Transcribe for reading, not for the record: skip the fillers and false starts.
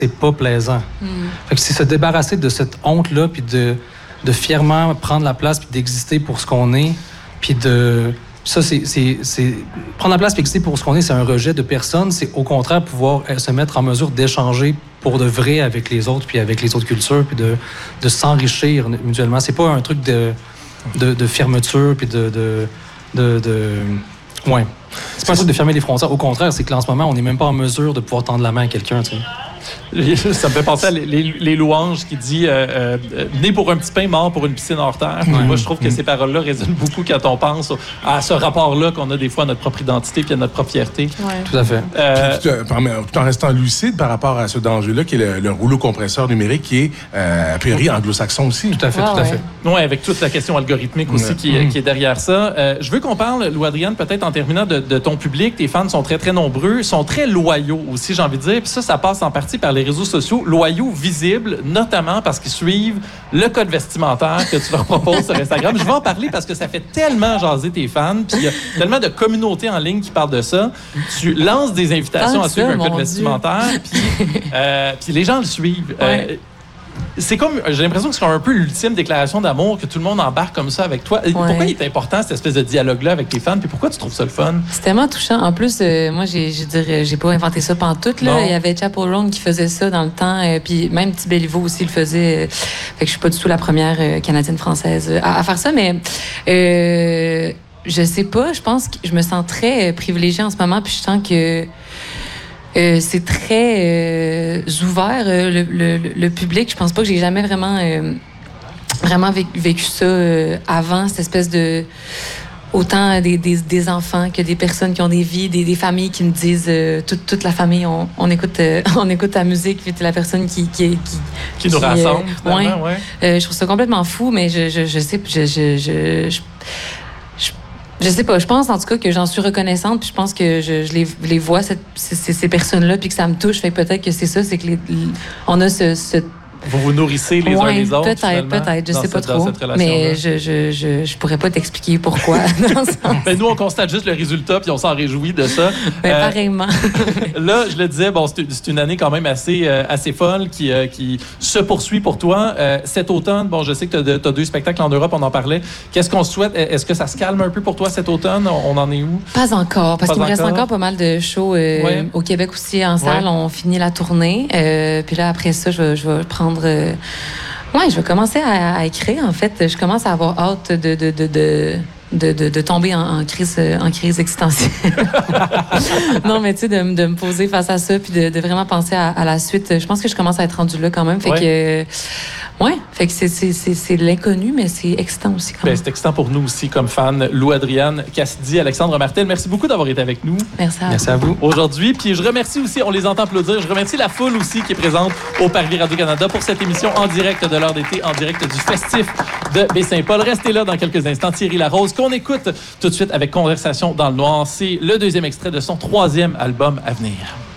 c'est pas plaisant. Fait que c'est se débarrasser de cette honte-là, puis de fièrement prendre la place, puis d'exister pour ce qu'on est, puis de... Ça, c'est prendre la place et exister pour ce qu'on est, c'est un rejet de personne. C'est au contraire pouvoir se mettre en mesure d'échanger pour de vrai avec les autres, puis avec les autres cultures, puis de s'enrichir mutuellement. C'est pas un truc de fermeture, puis ouais. C'est pas un truc de fermer les frontières. Au contraire, c'est que en ce moment, on n'est même pas en mesure de pouvoir tendre la main à quelqu'un, tu sais. Ça me fait penser à les louanges qui dit né pour un petit pain, mort pour une piscine hors terre. Moi, je trouve que ces paroles-là résonnent beaucoup quand on pense à ce rapport-là qu'on a des fois à notre propre identité puis à notre propre fierté. Ouais. Tout à fait. Tout en restant lucide par rapport à ce danger-là, qui est le rouleau compresseur numérique, qui est a priori anglo-saxon aussi. Tout à fait, tout à fait. Oui, avec toute la question algorithmique aussi qui est derrière ça. Je veux qu'on parle, Lou-Adrienne, peut-être en terminant de ton public. Tes fans sont très, très nombreux, sont très loyaux aussi, j'ai envie de dire. Puis ça passe en partie par les réseaux sociaux, loyaux, visibles, notamment parce qu'ils suivent le code vestimentaire que tu leur proposes sur Instagram. Je vais en parler parce que ça fait tellement jaser tes fans, puis il y a tellement de communautés en ligne qui parlent de ça. Tu lances des invitations à suivre un code vestimentaire, puis les gens le suivent. Ouais. C'est comme, j'ai l'impression que c'est un peu l'ultime déclaration d'amour, que tout le monde embarque comme ça avec toi. Pourquoi il est important, cette espèce de dialogue-là avec tes fans, puis pourquoi tu trouves ça le fun? C'est tellement touchant. En plus, moi, j'ai pas inventé ça pantoute, là. Il y avait Chappell Roan qui faisait ça dans le temps, puis même Petit Béliveau aussi le faisait. Fait que je suis pas du tout la première Canadienne-Française à faire ça, mais je sais pas, je pense que je me sens très privilégiée en ce moment, puis je sens que c'est très ouvert, le public. Je pense pas que j'ai jamais vraiment vécu ça avant, cette espèce de... Autant des enfants que des personnes qui ont des vies, des familles qui me disent... toute la famille, on écoute ta musique, puis t'es la personne qui nous rassemble. Je trouve ça complètement fou, mais je sais pas, je pense en tout cas que j'en suis reconnaissante, puis je pense que je les vois, ces personnes-là, puis que ça me touche. Fait que peut-être que c'est ça, c'est que on a ce vous vous nourrissez les uns les autres, peut-être, je sais pas trop. Mais je pourrais pas t'expliquer pourquoi. Ben nous, on constate juste le résultat, puis on s'en réjouit de ça. Pareillement. Là, je le disais, bon, c'est une année quand même assez folle qui se poursuit pour toi. Cet automne, bon, je sais que tu as 2 spectacles en Europe, on en parlait. Qu'est-ce qu'on souhaite? Est-ce que ça se calme un peu pour toi cet automne? On en est où? Pas encore, parce qu'il me reste encore pas mal de shows au Québec aussi, en salle. On finit la tournée. Puis là, après ça, je vais prendre... je vais commencer à écrire, en fait. Je commence à avoir hâte de tomber en crise existentielle. Non, mais tu sais, de me poser face à ça, puis de vraiment penser à la suite. Je pense que je commence à être rendue là quand même. Fait que... fait que c'est l'inconnu, mais c'est excitant aussi. Quand même. C'est excitant pour nous aussi, comme fans. Lou-Adrienne Cassidy, Alexandre Martel, merci beaucoup d'avoir été avec nous. Merci à vous. Aujourd'hui. Puis je remercie aussi, on les entend applaudir, je remercie la foule aussi qui est présente au Parvis Radio-Canada pour cette émission en direct de l'heure d'été, en direct du festif de Baie-Saint-Paul. Restez là dans quelques instants. Thierry Larose, qu'on écoute tout de suite avec Conversation dans le noir. C'est le 2e extrait de son 3e album à venir.